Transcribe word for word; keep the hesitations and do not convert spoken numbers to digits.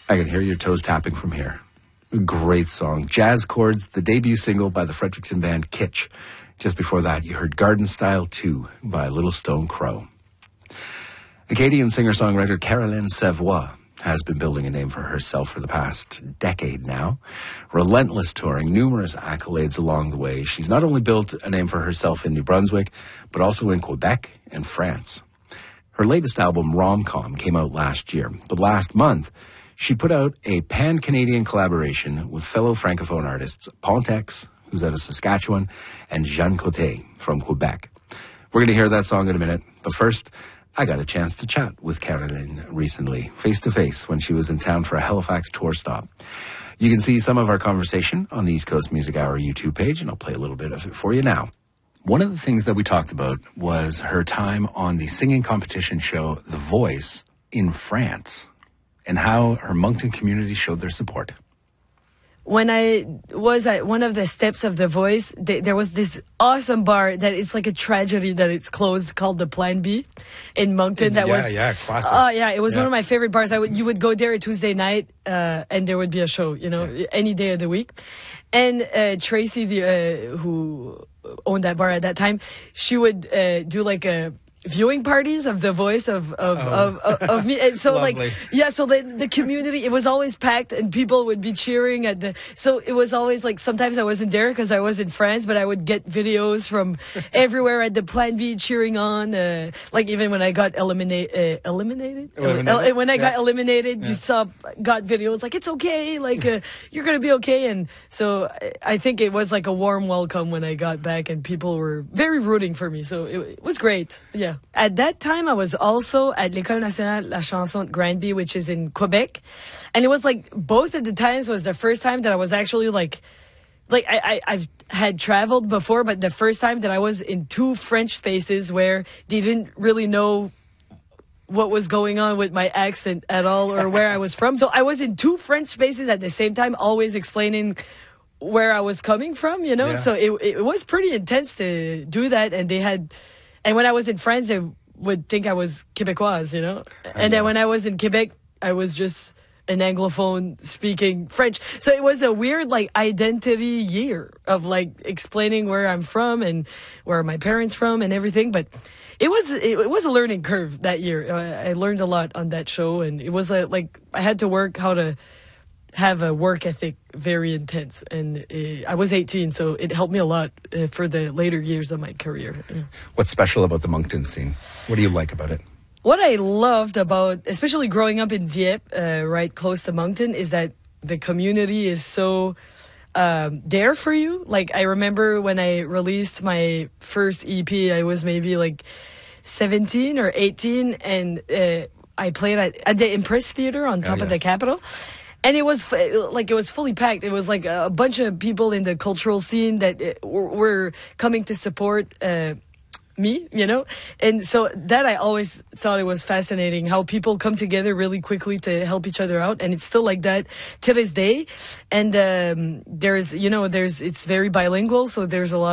I can hear your toes tapping from here. Great song. Jazz Chords, the debut single by the Fredericton band Kitsch. Just before that, you heard Garden Style two by Little Stone Crow. Acadian singer-songwriter Caroline Savoie has been building a name for herself for the past decade now. Relentless touring, numerous accolades along the way. She's not only built a name for herself in New Brunswick, but also in Quebec and France. Her latest album, Rom-Com, came out last year. But last month, she put out a pan-Canadian collaboration with fellow Francophone artists Pontex, who's out of Saskatchewan, and Jeanne Côté from Quebec. We're going to hear that song in a minute, but first, I got a chance to chat with Caroline recently, face-to-face, when she was in town for a Halifax tour stop. You can see some of our conversation on the East Coast Music Hour YouTube page, and I'll play a little bit of it for you now. One of the things that we talked about was her time on the singing competition show The Voice in France, and how her Moncton community showed their support. When I was at one of the steps of The Voice, th- there was this awesome bar that it's like a tragedy that it's closed, called the Plan B in Moncton. That yeah, was, yeah, classic. Oh, yeah, it was yeah. one of my favorite bars. I would, you would go there a Tuesday night, uh, and there would be a show, you know, yeah. any day of the week. And uh, Tracy, the uh, who owned that bar at that time, she would uh, do like a viewing parties of The Voice of of, oh. of, of of me, and so Lovely. like yeah, so the the community, it was always packed, and people would be cheering at the. So it was always like, sometimes I wasn't there because I was in France, but I would get videos from everywhere at the Plan B cheering on. Uh, like even when I got eliminate uh, eliminated, eliminated? El- when I yeah. got eliminated, yeah. you saw got videos like, it's okay, like uh, you're gonna be okay, and so I, I think it was like a warm welcome when I got back, and people were very rooting for me. So it, it was great. Yeah. At that time, I was also at l'École Nationale La Chanson at Granby, which is in Quebec. And it was like, both of the times was the first time that I was actually like, like I, I, I've had traveled before, but the first time that I was in two French spaces where they didn't really know what was going on with my accent at all, or where I was from. So I was in two French spaces at the same time, always explaining where I was coming from, you know? Yeah. So it, it was pretty intense to do that. And they had... And when I was in France, they would think I was Quebecoise, you know? And then yes. when I was in Quebec, I was just an Anglophone speaking French. So it was a weird, like, identity year of, like, explaining where I'm from and where my parents from and everything. But it was it, it was a learning curve that year. I, I learned a lot on that show. And it was, a, like, I had to work how to have a work ethic very intense, and uh, I was eighteen, so it helped me a lot uh, for the later years of my career. Yeah. What's special about the Moncton scene? What do you like about it? What I loved about, especially growing up in Dieppe, uh, right close to Moncton, is that the community is so um, there for you. Like, I remember when I released my first E P, I was maybe like seventeen or eighteen, and uh, I played at, at the Impress Theater on top oh, yes. of the Capitol. And it was f- like, it was fully packed. It was like a bunch of people in the cultural scene that uh, were, were coming to support uh, me, you know? And so that, I always thought it was fascinating, how people come together really quickly to help each other out. And it's still like that to this day. And um, there's, you know, there's, it's very bilingual. So there's a lot